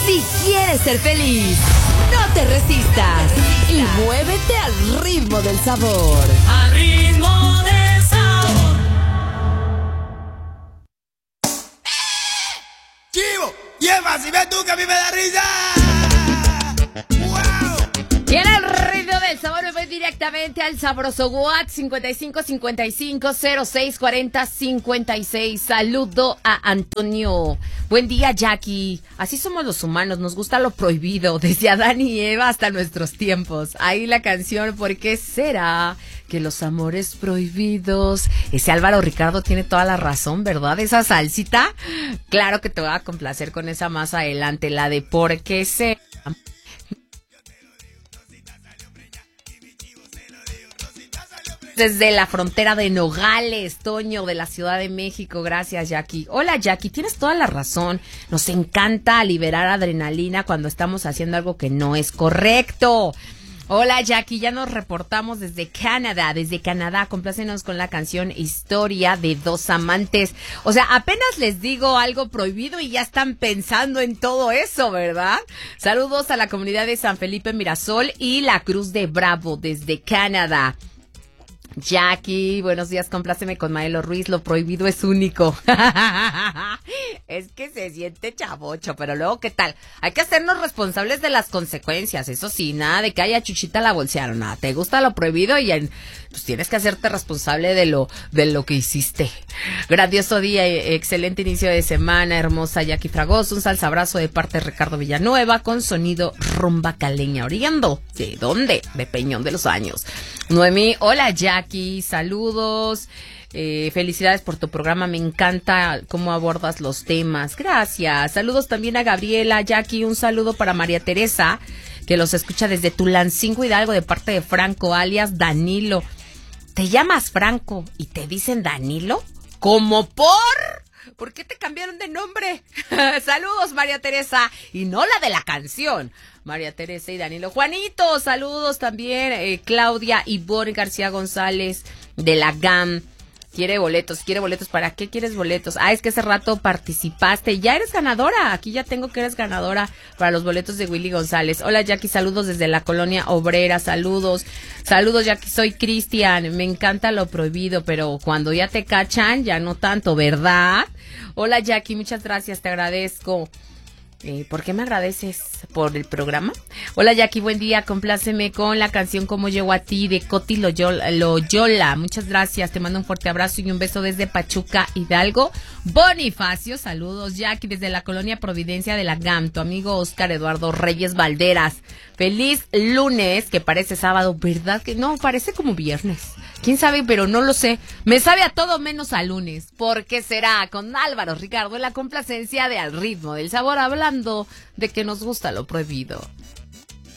Si quieres ser feliz, no te resistas y muévete al ritmo del sabor. Al ritmo del sabor. ¡Chivo! ¡Lleva! ¡Si ves tú que a mí me da risa! Y en el ritmo del sabor me voy directamente al sabroso WhatsApp 55 55 06 40 56. Saludo a Antonio. Buen día, Jackie. Así somos los humanos, nos gusta lo prohibido, desde Adán y Eva hasta nuestros tiempos. Ahí la canción, ¿por qué será que los amores prohibidos? Ese Álvaro Ricardo tiene toda la razón, ¿verdad? Esa salsita, claro que te voy a complacer con esa más adelante, la de ¿por qué será? Desde la frontera de Nogales, Toño, de la Ciudad de México. Gracias, Jackie. Hola, Jackie, tienes toda la razón. Nos encanta liberar adrenalina cuando estamos haciendo algo que no es correcto. Hola, Jackie, ya nos reportamos desde Canadá. Complácenos con la canción Historia de dos amantes. O sea, apenas les digo algo prohibido y ya están pensando en todo eso, ¿verdad? Saludos a la comunidad de San Felipe Mirasol y la Cruz de Bravo desde Canadá. Jackie, buenos días, compláceme con Maelo Ruiz, lo prohibido es único. Es que se siente chavocho, pero luego, ¿qué tal? Hay que hacernos responsables de las consecuencias, eso sí, nada de que haya Chuchita la bolsearon, nada, te gusta lo prohibido y pues tienes que hacerte responsable de lo que hiciste. Grandioso día, excelente inicio de semana, hermosa Jackie Fragoso, un salsa abrazo de parte de Ricardo Villanueva con sonido rumba caleña, oriendo. ¿De dónde? De Peñón de los Años. Noemí, hola Jackie, saludos, felicidades por tu programa, me encanta cómo abordas los temas, gracias. Saludos también a Gabriela, Jackie, un saludo para María Teresa, que los escucha desde Tulancingo Hidalgo de parte de Franco, alias Danilo. ¿Te llamas Franco y te dicen Danilo? ¿Cómo ¿Por qué te cambiaron de nombre? Saludos, María Teresa, y no la de la canción. María Teresa y Danilo. Juanito, saludos también. Claudia Ivonne García González de la GAM. Quiere boletos. ¿Para qué quieres boletos? Es que hace rato participaste. Ya eres ganadora. Aquí ya tengo que eres ganadora para los boletos de Willy González. Hola, Jackie. Saludos desde la Colonia Obrera. Saludos, Jackie. Soy Cristian. Me encanta lo prohibido, pero cuando ya te cachan, ya no tanto, ¿verdad? Hola, Jackie. Muchas gracias. Te agradezco. ¿Por qué me agradeces? ¿Por el programa? Hola Jackie, buen día, compláceme con la canción Como Llego a Ti de Coti Loyola. Muchas gracias, te mando un fuerte abrazo y un beso desde Pachuca, Hidalgo. Bonifacio, saludos Jackie desde la Colonia Providencia de la GAM, tu amigo Oscar Eduardo Reyes Valderas. Feliz lunes, que parece sábado, ¿verdad? Que no, parece como viernes. ¿Quién sabe? Pero no lo sé. Me sabe a todo menos a lunes. ¿Por qué será? Con Álvaro Ricardo en la complacencia de Al Ritmo del Sabor, hablando de que nos gusta lo prohibido.